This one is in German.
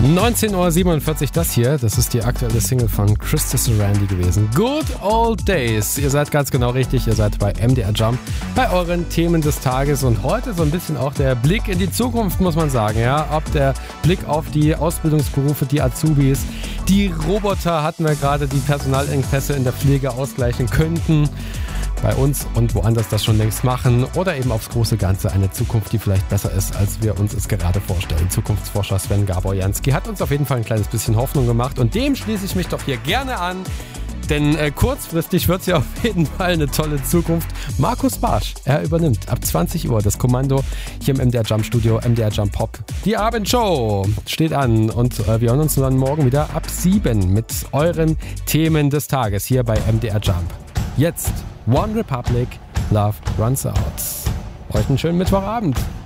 19:47 Uhr, das ist die aktuelle Single von Krista Randy gewesen. Good Old Days. Ihr seid ganz genau richtig, ihr seid bei MDR Jump, bei euren Themen des Tages und heute so ein bisschen auch der Blick in die Zukunft, muss man sagen. Ja, ob der Blick auf die Ausbildungsberufe, die Azubis, die Roboter hatten wir gerade, die Personalengpässe in der Pflege ausgleichen könnten. Bei uns und woanders das schon längst machen oder eben aufs große Ganze eine Zukunft, die vielleicht besser ist, als wir uns es gerade vorstellen. Zukunftsforscher Sven Gaborjanski hat uns auf jeden Fall ein kleines bisschen Hoffnung gemacht und dem schließe ich mich doch hier gerne an, denn kurzfristig wird es ja auf jeden Fall eine tolle Zukunft. Markus Barsch, er übernimmt ab 20 Uhr das Kommando hier im MDR Jump Studio, MDR Jump Pop. Die Abendshow steht an und wir hören uns dann morgen wieder ab 7 mit euren Themen des Tages hier bei MDR Jump. Jetzt One Republic, Love Runs Out. Euch einen schönen Mittwochabend.